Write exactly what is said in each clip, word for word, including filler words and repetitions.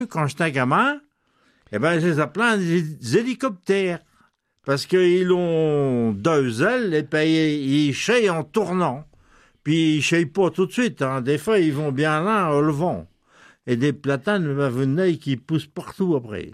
quand j'étais gamin, eh ben, je les appelais des hélicoptères. Parce qu'ils ont deux ailes et puis ils chaillent en tournant. Puis ils chaillent pas tout de suite. Hein. Des fois, ils vont bien là au vent. Et des platanes, ben, venez, qui poussent partout après.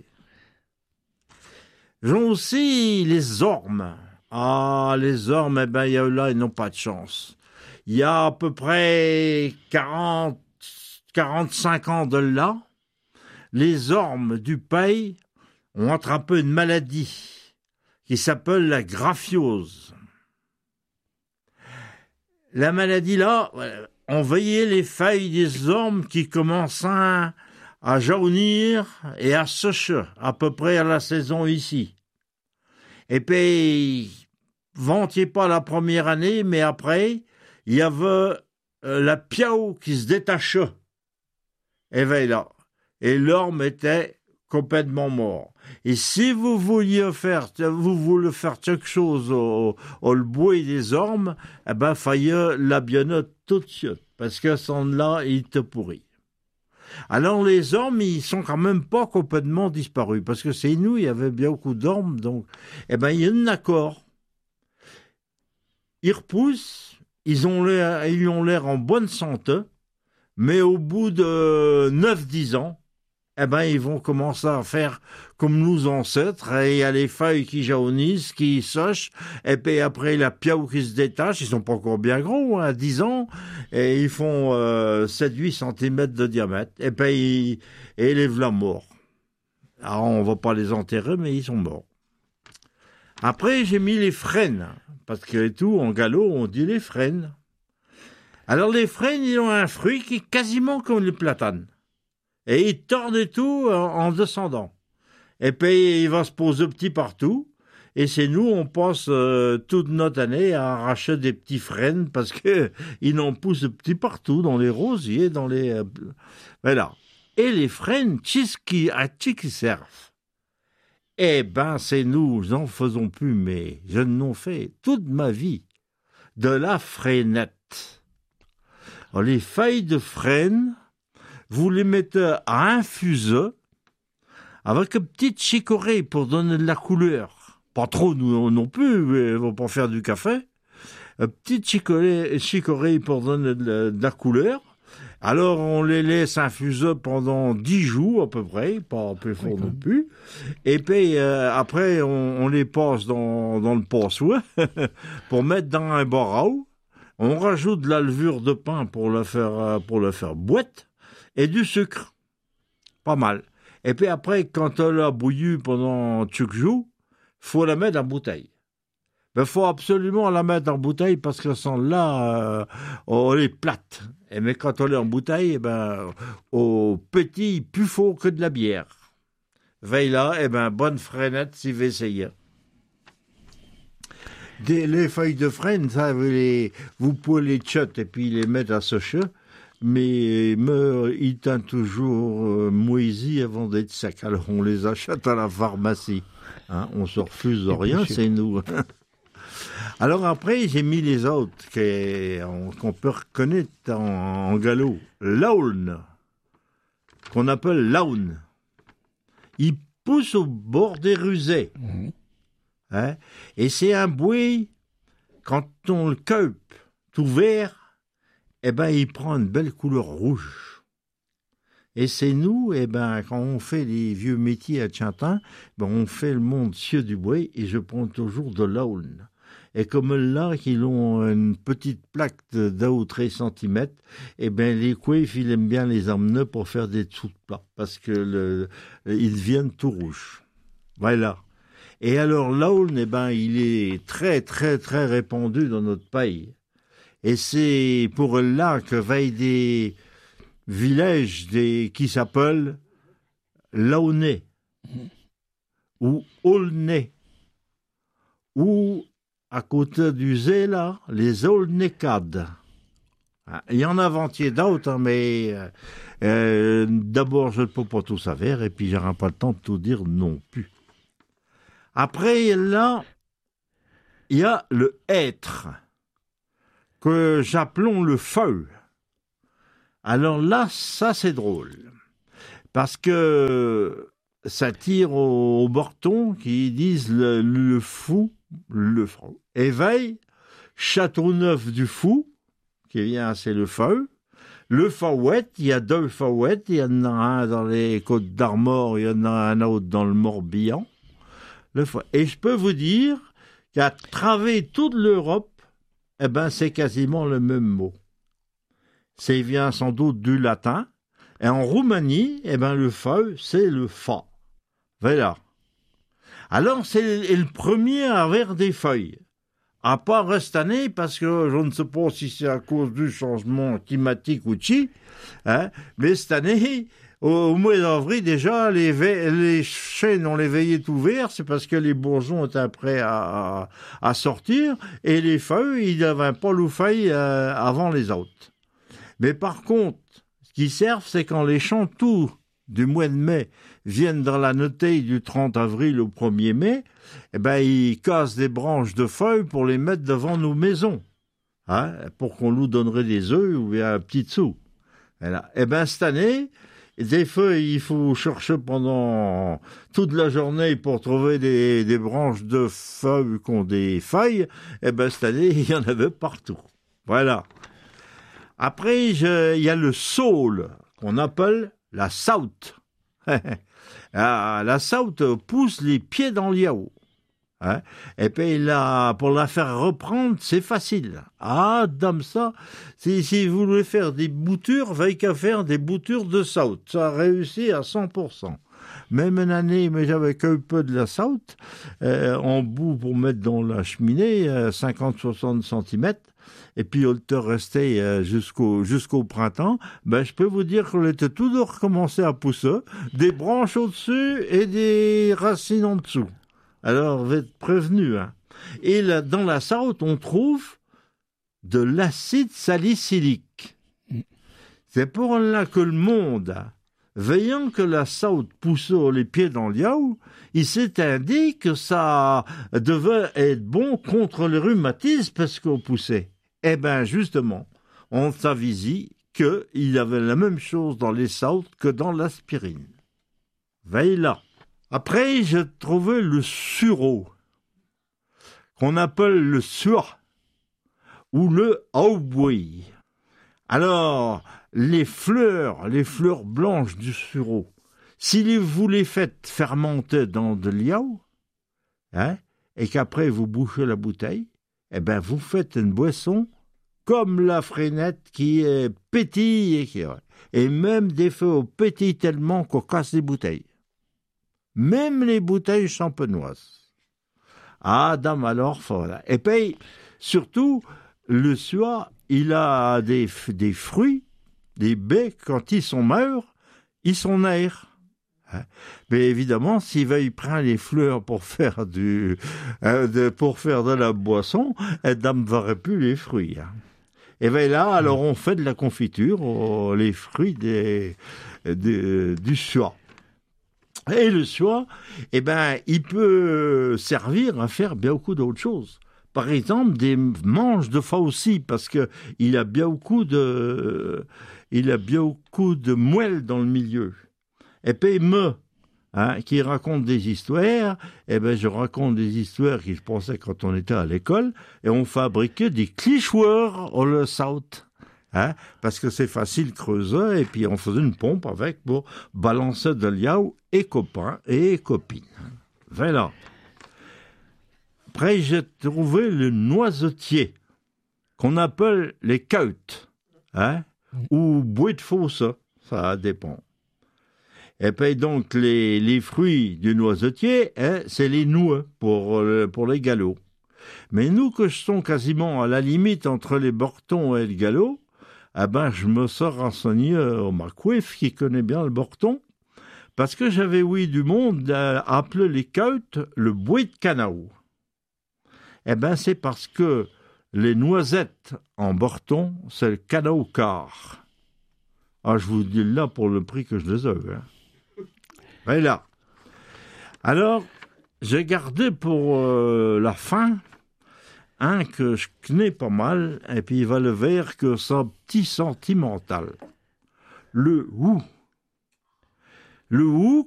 J'ai aussi les ormes. Ah, les ormes, eh ben, y a, là, ils n'ont pas de chance. Il y a à peu près quarante, quarante-cinq ans de là, les ormes du pays ont attrapé une maladie qui s'appelle la graphiose. La maladie là, on voyait les feuilles des ormes qui commençaient à jaunir et à sécher, à peu près à la saison ici. Et puis, ventiez pas la première année, mais après, il y avait euh, la piao qui se détachait. Et voilà. Et l'orme était complètement mort. Et si vous vouliez faire, vous voulez faire quelque chose au, au le bois des ormes, eh ben, fallait la bionnotte tout de suite. Parce que son là, il te pourrit. Alors, les ormes, ils sont quand même pas complètement disparus. Parce que c'est nous, il y avait bien beaucoup d'ormes, donc, eh ben, il y a un accord. Ils repoussent, ils ont l'air, ils ont l'air en bonne santé, mais au bout de neuf dix ans, eh ben, ils vont commencer à faire comme nos ancêtres, et il y a les feuilles qui jaunissent, qui sèchent, et puis après, la piao qui se détache, ils sont pas encore bien gros, hein, à dix ans, et ils font euh, sept à huit centimètres de diamètre, et puis ils, et les voilà morts. Alors, on va pas les enterrer, mais ils sont morts. Après, j'ai mis les frênes, parce que et tout, en galop, on dit les frênes. Alors, les frênes, ils ont un fruit qui est quasiment comme les platanes. Et il tord et tout en descendant. Et puis, il va se poser petit partout. Et c'est nous, on passe euh, toute notre année à arracher des petits frênes parce que ils en poussent petit partout, dans les rosiers, dans les... Euh, voilà. Et les frênes, qui à qui qui servent. Eh ben, c'est nous, n'en faisons plus, mais je n'en fais toute ma vie. De la freinette. Alors, les feuilles de frêne, vous les mettez à infuser avec une petite chicorée pour donner de la couleur. Pas trop nous non plus, on va pas faire du café. Une petite chicorée, chicorée pour donner de la, de la couleur. Alors on les laisse infuser pendant dix jours à peu près, pas plus fort oui, non plus. Et puis euh, après on, on les passe dans, dans le passoire pour mettre dans un barreau. On rajoute de la levure de pain pour le faire, pour le faire boîte. Et du sucre. Pas mal. Et puis après, quand elle a bouilli pendant quelques jours, il faut la mettre en bouteille. Il faut absolument la mettre en bouteille parce que sans là, euh, on est plate. Et mais quand on est en bouteille, eh ben, au petit, plus fort que de la bière. Veille là, eh ben, bonne freinette si vous essayez. Des, les feuilles de frêne, ça, vous, les, vous pouvez les tchotter et puis les mettre à sécher. Mais me, il tient toujours euh, moisi avant d'être sec. Alors on les achète à la pharmacie. Hein, on se refuse de rien, c'est nous. Alors après, j'ai mis les autres qu'on peut reconnaître en, en galop. L'aulne, qu'on appelle l'aune. Il pousse au bord des rusets. Mmh. Hein, et c'est un buis, quand on le cueille tout vert, eh ben, il prend une belle couleur rouge. Et c'est nous, eh ben, quand on fait les vieux métiers à Tchantin, ben, on fait le monde cieux du bois et je prends toujours de l'aulne. Et comme là, ils ont une petite plaque de deux ou treize centimètres, eh ben, les coiffes, ils aiment bien les emmener pour faire des dessous de plat, parce que le, ils deviennent tout rouges. Voilà. Et alors, l'aulne, eh ben, il est très, très, très répandu dans notre pays. Et c'est pour là que veillent des villages des, qui s'appellent Launay ou Aulnay ou à côté du Zé, là, les Aulnaycades. Il y en a avant-hier d'autres, hein, mais euh, d'abord je ne peux pas tout savoir et puis j'aurai pas le temps de tout dire non plus. Après là, il y a le hêtre que j'appelons le feu. Alors là, ça c'est drôle. Parce que ça tire au, au Borton qui disent le, le fou, le fou. Éveil, Châteauneuf du Fou, qui vient, c'est le feu. Le Fauette, il y a deux Fauettes, il y en a un dans les Côtes d'Armor, il y en a un autre dans le Morbihan. Le Et je peux vous dire qu'à travers toute l'Europe, eh ben, c'est quasiment le même mot. Ça vient sans doute du latin. Et en Roumanie, eh ben, le feu, c'est le fa. Voilà. Alors, c'est le premier à avoir des feuilles. À part cette année, parce que je ne sais pas si c'est à cause du changement climatique ou chi, hein, mais cette année, au, au mois d'avril, déjà, les, ve- les chênes ont les veillées ouvertes, c'est parce que les bourgeons étaient prêts à, à, à sortir, et les feuilles, ils n'avaient pas les feuilles euh, avant les autres. Mais par contre, ce qui sert, c'est quand les champs tout du mois de mai viennent dans la notée du trente avril au premier mai, eh ben, ils cassent des branches de feuilles pour les mettre devant nos maisons, hein, pour qu'on nous donnerait des œufs ou bien un petit sou. Voilà. Eh ben, cette année, des feuilles, il faut chercher pendant toute la journée pour trouver des, des branches de feuilles qui ont des feuilles. Eh ben, cette année, il y en avait partout. Voilà. Après, je, il y a le saule, qu'on appelle la saute. La saute pousse les pieds dans le yaourt. Hein? Et puis là, pour la faire reprendre, c'est facile. Ah, dame ça, si, si vous voulez faire des boutures, veille qu'à faire des boutures de saute. Ça a réussi à cent pour cent. Même une année, mais j'avais qu'un peu de la saute, euh, en bout pour mettre dans la cheminée, euh, cinquante à soixante centimètres. Et puis, on te restait euh, jusqu'au, jusqu'au printemps. Ben, je peux vous dire qu'on était tout de recommencer à pousser, des branches au-dessus et des racines en dessous. Alors, vous êtes prévenus. Hein. Et là, dans la saute, on trouve de l'acide salicylique. C'est pour là que le monde, veillant que la saute pousse les pieds dans le yaourt, il s'est indiqué que ça devait être bon contre le rhumatisme parce qu'on poussait. Eh bien, justement, on s'avise qu'il y avait la même chose dans les sautes que dans l'aspirine. Veille là. Après, j'ai trouvé le sureau, qu'on appelle le suah, ou le haubouille. Alors, les fleurs, les fleurs blanches du sureau, si vous les faites fermenter dans de l'yaourt, hein, et qu'après vous bouchez la bouteille, eh ben vous faites une boisson comme la frénette qui est pétille et qui et même des feux pétillent tellement qu'on casse les bouteilles. Même les bouteilles champenoises. Ah, dame, alors, voilà. Et puis, surtout, le suah, il a des, des fruits, des baies, quand ils sont mûrs, ils sont nerfs. Hein? Mais évidemment, s'il va y prendre les fleurs pour faire du, euh, de, pour faire de la boisson, la dame ne verrait plus les fruits. Hein? Et bien là, alors on fait de la confiture, oh, les fruits des, des, du suah. Et le suah, eh ben, il peut servir à faire bien beaucoup d'autres choses. Par exemple, des manches de faucille, parce que il a bien beaucoup de, il a bien beaucoup de moelle dans le milieu. Et puis me, hein, qui raconte des histoires, eh ben, je raconte des histoires qui se passaient quand on était à l'école, et on fabriquait des clichoirs au le saute. Hein, parce que c'est facile creuser, et puis on faisait une pompe avec pour balancer de l'yaourt et copains et copines. Voilà. Après, j'ai trouvé le noisetier, qu'on appelle les cautes, hein, ou bois de fosse, ça dépend. Et puis donc, les, les fruits du noisetier, hein, c'est les noix pour, pour les galops. Mais nous, que je sont quasiment à la limite entre les Bortons et le galop, eh ben, je me suis renseigné au Marquif, qui connaît bien le Borton, parce que j'avais ouï du monde euh, appeler les cautes le bois de canao. Eh ben, c'est parce que les noisettes en Borton, c'est le canao car. Ah, je vous dis là pour le prix que je les ai. Hein. Et là. Alors, j'ai gardé pour euh, la fin un que je connais pas mal, et puis il va le vers que ça petit sentimental. Le ou. Le Who